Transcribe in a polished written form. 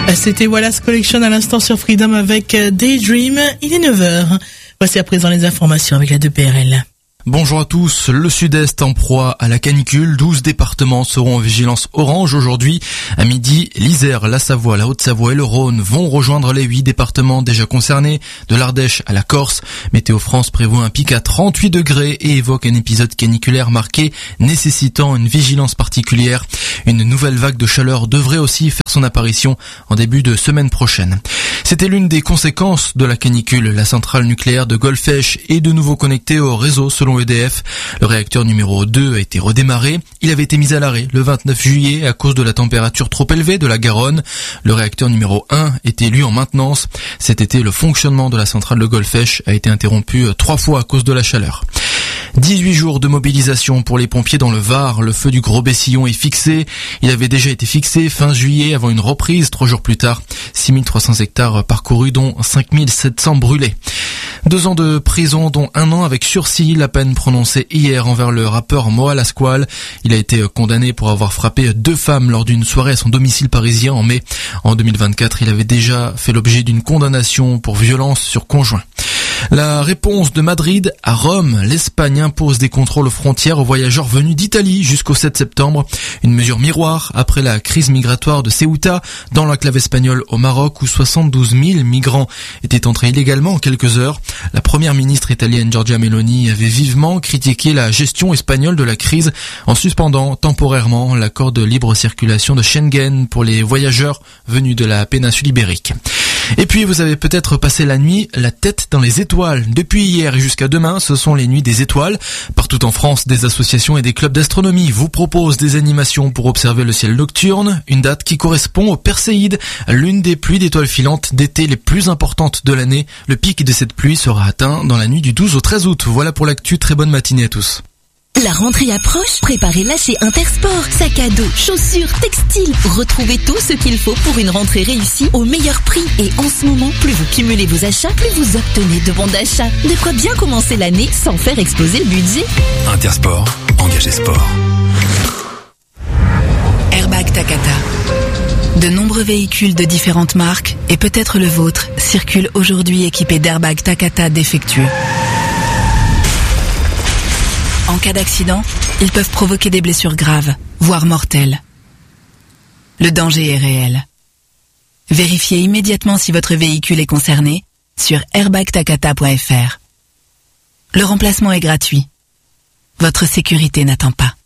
C'était Wallace Collection à l'instant sur Freedom avec Daydream. Il est 9h. Voici à présent les informations avec la 2PRL. Bonjour à tous. Le sud-est en proie à la canicule. 12 départements seront en vigilance orange aujourd'hui. À midi, l'Isère, la Savoie, la Haute-Savoie et le Rhône vont rejoindre les 8 départements déjà concernés. De l'Ardèche à la Corse, Météo France prévoit un pic à 38 degrés et évoque un épisode caniculaire marqué nécessitant une vigilance particulière. Une nouvelle vague de chaleur devrait aussi faire son apparition en début de semaine prochaine. C'était l'une des conséquences de la canicule. La centrale nucléaire de Golfech est de nouveau connectée au réseau selon EDF. Le réacteur numéro 2 a été redémarré. Il avait été mis à l'arrêt le 29 juillet à cause de la température trop élevée de la Garonne. Le réacteur numéro 1 était lui en maintenance. Cet été, le fonctionnement de la centrale de Golfech a été interrompu 3 fois à cause de la chaleur. 18 jours de mobilisation pour les pompiers dans le Var. Le feu du Gros Bessillon est fixé. Il avait déjà été fixé fin juillet avant une reprise 3 jours plus tard. 6300 hectares parcourus dont 5700 brûlés. 2 ans de prison dont 1 an avec sursis, la peine prononcée hier envers le rappeur Moa Lasquale. Il a été condamné pour avoir frappé 2 femmes lors d'une soirée à son domicile parisien en mai. En 2024, il avait déjà fait l'objet d'une condamnation pour violence sur conjoint. La réponse de Madrid à Rome. L'Espagne impose des contrôles aux frontières aux voyageurs venus d'Italie jusqu'au 7 septembre. Une mesure miroir après la crise migratoire de Ceuta dans l'enclave espagnole au Maroc où 72 000 migrants étaient entrés illégalement en quelques heures. La première ministre italienne Giorgia Meloni avait vivement critiqué la gestion espagnole de la crise en suspendant temporairement l'accord de libre circulation de Schengen pour les voyageurs venus de la péninsule ibérique. Et puis vous avez peut-être passé la nuit la tête dans les étoiles. Depuis hier et jusqu'à demain, ce sont les nuits des étoiles. Partout en France, des associations et des clubs d'astronomie vous proposent des animations pour observer le ciel nocturne. Une date qui correspond au Perséide, l'une des pluies d'étoiles filantes d'été les plus importantes de l'année. Le pic de cette pluie sera atteint dans la nuit du 12 au 13 août. Voilà pour l'actu, très bonne matinée à tous. La rentrée approche, préparez-la chez Intersport. Sac à dos, chaussures, textiles. Retrouvez tout ce qu'il faut pour une rentrée réussie au meilleur prix. Et en ce moment, plus vous cumulez vos achats, plus vous obtenez de bons d'achat. De quoi bien commencer l'année sans faire exploser le budget. Intersport, engagez sport. Airbag Takata. De nombreux véhicules de différentes marques, et peut-être le vôtre, circulent aujourd'hui équipés d'airbags Takata défectueux. En cas d'accident, ils peuvent provoquer des blessures graves, voire mortelles. Le danger est réel. Vérifiez immédiatement si votre véhicule est concerné sur airbagtakata.fr. Le remplacement est gratuit. Votre sécurité n'attend pas.